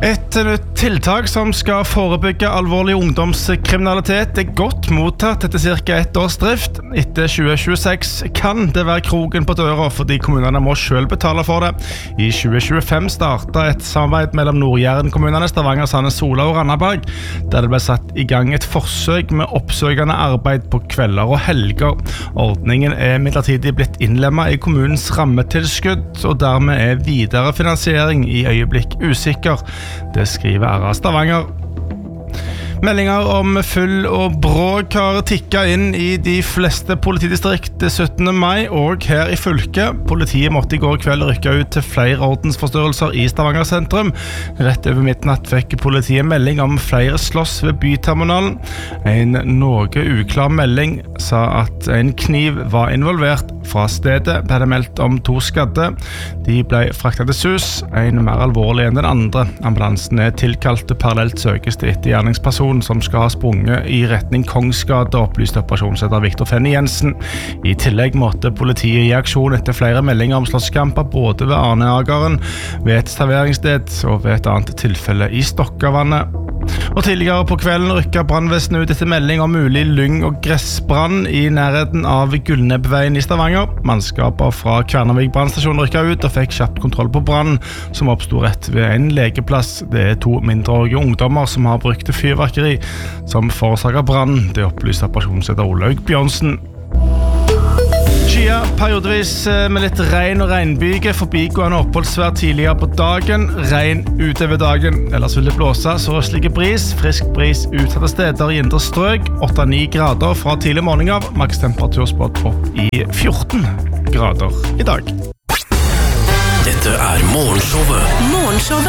Et nytt tiltak som skal forebygge alvorlig ungdomskriminalitet godt mottatt etter cirka 1 års drift. Etter 2026 kan det være kroken på døra fordi kommunene må selv betale for det. I 2025 startet et samarbeid mellom Nord-Jæren-kommunene Stavanger, Sandnes, Sola og Randaberg, der det ble satt i gang et forsøk med oppsøkende arbeid på kvelder og helger. Ordningen midlertidig blitt innlemmet i kommunens rammetilskudd, og dermed videre finansiering i øyeblikk usikker. Det skriver RA Stavanger. Meldinger om full og bråk har tikket inn i de fleste politidistrikt 17. mai, og her i fylket. Politiet måtte i går kveld rykke ut til flere ordensforstyrrelser i Stavanger sentrum. Rett over midnatt fikk politiet melding om flere slåss ved byterminalen. En noe uklar melding sa at en kniv var involvert. Fra stedet ble det meldt om 2 skadde. De ble fraktet til SUS, en mer alvorlig enn den andre. Ambulansen tilkalt. Parallelt søkes det etter gjerningsperson som skal ha sprunget i retning Kongsgade, opplyste operasjonsleder Victor Fenny Jensen. I tillegg måtte politiet i aksjon etter flere meldinger om slåsskamper både ved Arneageren, ved et serveringssted og ved et annet tilfelle i Stokkavannet. Og tidligere på kvelden rykket brannvesenet ut etter melding om mulig lyng- og gressbrann i nærheten av Gullnebbveien i Stavanger. Mannskaper fra Kværnervik brannstasjon rykket ut og fikk kjapt kontroll på brann, som oppstod rett ved en legeplass. Det 2 mindreårige ungdommer som har brukt fyrverkeri som forårsaket brann. Det opplyste operasjonsleder Olaug Bjørnsen. Skia periodevis med litt regn og regnbyge, forbigående oppholdsvær tidligere på dagen, regn utover dagen. Ellers vil det blåse sørøstlig bris, frisk bris utsatte steder i indre strøk, 8-9 grader fra tidlig morgen av, makstemperatur spådd opp i 14 grader i dag. Dette Morgenshowet.